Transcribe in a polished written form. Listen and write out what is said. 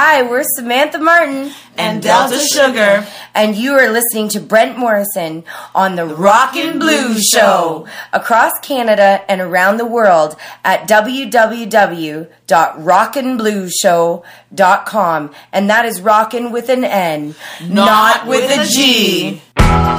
Hi, we're Samantha Martin and Delta Sugar, and you are listening to Brent Morrison on the Rockin' Blues Show across Canada and around the world at www.rockinbluesshow.com, and that is rockin' with an N, not with a G.